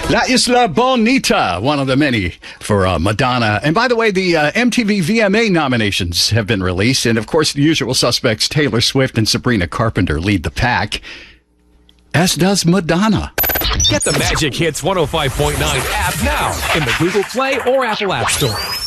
La Isla Bonita, one of the many for Madonna. And by the way, the MTV VMA nominations have been released. And of course, the usual suspects, Taylor Swift and Sabrina Carpenter, lead the pack, as does Madonna. Get the Magic Hits 105.9 app now in the Google Play or Apple App Store.